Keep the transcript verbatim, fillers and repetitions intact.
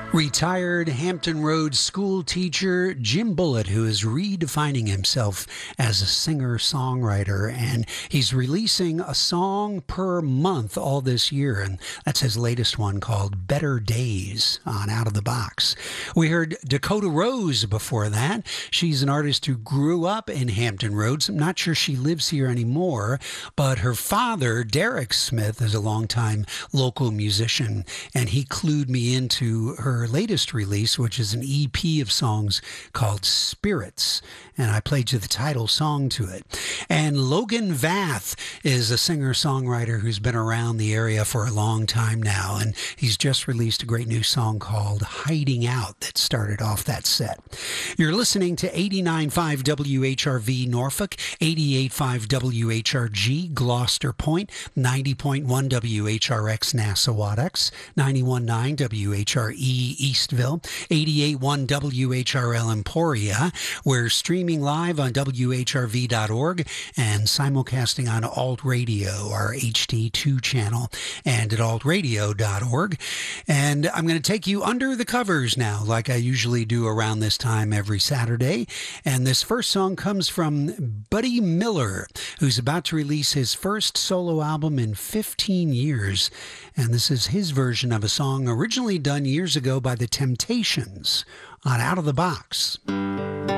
Retired Hampton Roads school teacher Jim Bullitt, who is redefining himself as a singer-songwriter, and he's releasing a song per month all this year, and that's his latest one called Better Days on Out of the Box. We heard Dakota Rose before that. She's an artist who grew up in Hampton Roads. I'm not sure she lives here anymore, but her father, Derek Smith, is a longtime local musician, and he clued me into her latest release, which is an E P of songs called Spirits, and I played you the title song to it. And Logan Vath is a singer-songwriter who's been around the area for a long time now, and he's just released a great new song called Hiding Out that started off that set. You're listening to eighty-nine point five W H R V Norfolk, eighty-eight point five W H R G Gloucester Point, ninety point one W H R X Nassawadox, ninety-one point nine W H R E Eastville, eighty-eight point one W H R L Emporia. We're streaming live on W H R V dot org and simulcasting on Alt Radio, our H D two channel, and at alt radio dot org. And I'm going to take you under the covers now, like I usually do around this time every Saturday. And this first song comes from Buddy Miller, who's about to release his first solo album in fifteen years. And this is his version of a song originally done years ago by The Temptations on Out of the Box.